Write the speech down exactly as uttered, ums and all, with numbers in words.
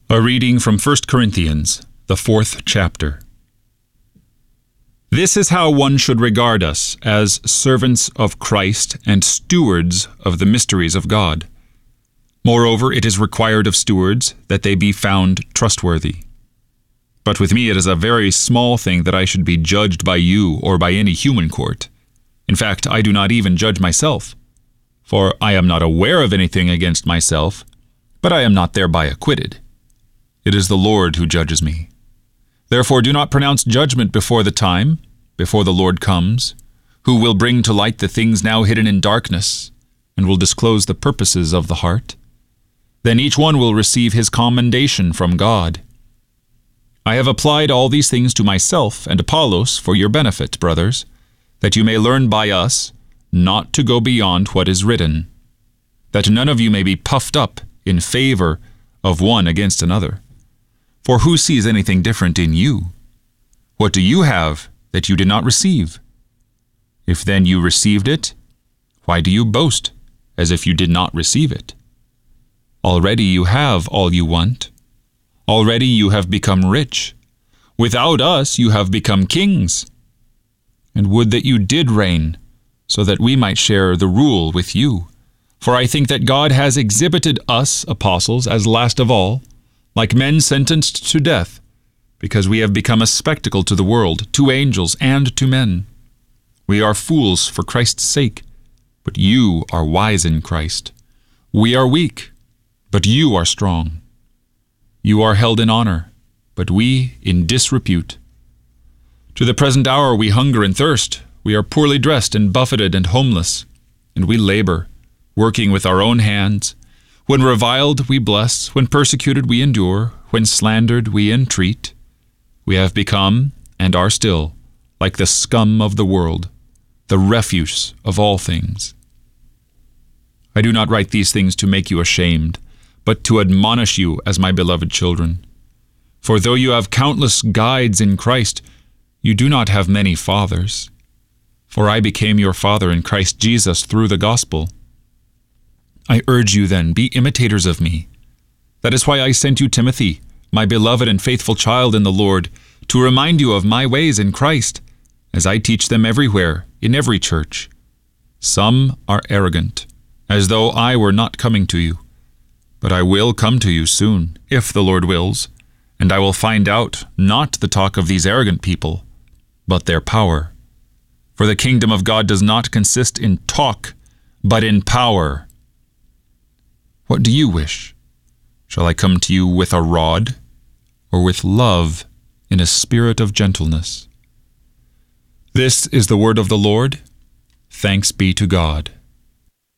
A reading from First Corinthians, the fourth chapter. This is how one should regard us, as servants of Christ and stewards of the mysteries of God. Moreover, it is required of stewards that they be found trustworthy. But with me it is a very small thing that I should be judged by you or by any human court. In fact, I do not even judge myself, for I am not aware of anything against myself, but I am not thereby acquitted. It is the Lord who judges me. Therefore do not pronounce judgment before the time, before the Lord comes, who will bring to light the things now hidden in darkness, and will disclose the purposes of the heart. Then each one will receive his commendation from God. I have applied all these things to myself and Apollos for your benefit, brothers, that you may learn by us not to go beyond what is written, that none of you may be puffed up in favor of one against another. For who sees anything different in you? What do you have that you did not receive? If then you received it, why do you boast, as if you did not receive it? Already you have all you want. Already you have become rich. Without us you have become kings. And would that you did reign, so that we might share the rule with you. For I think that God has exhibited us, apostles, as last of all, like men sentenced to death, because we have become a spectacle to the world, to angels, and to men. We are fools for Christ's sake, but you are wise in Christ. We are weak, but you are strong. You are held in honor, but we in disrepute. To the present hour we hunger and thirst. We are poorly dressed and buffeted and homeless, and we labor, working with our own hands. When reviled, we bless. When persecuted, we endure. When slandered, we entreat. We have become, and are still, like the scum of the world, the refuse of all things. I do not write these things to make you ashamed, but to admonish you as my beloved children. For though you have countless guides in Christ, you do not have many fathers. For I became your father in Christ Jesus through the gospel. I urge you then, be imitators of me. That is why I sent you Timothy, my beloved and faithful child in the Lord, to remind you of my ways in Christ, as I teach them everywhere, in every church. Some are arrogant, as though I were not coming to you. But I will come to you soon, if the Lord wills, and I will find out not the talk of these arrogant people, but their power. For the kingdom of God does not consist in talk, but in power. What do you wish? Shall I come to you with a rod, or with love in a spirit of gentleness? This is the word of the Lord. Thanks be to God.